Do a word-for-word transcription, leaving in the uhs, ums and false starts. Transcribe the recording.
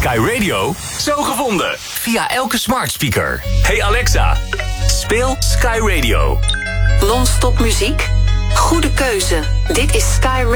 Sky Radio? Zo gevonden. Via elke smart speaker. Hey Alexa, speel Sky Radio. Non-stop muziek? Goede keuze. Dit is Sky Radio.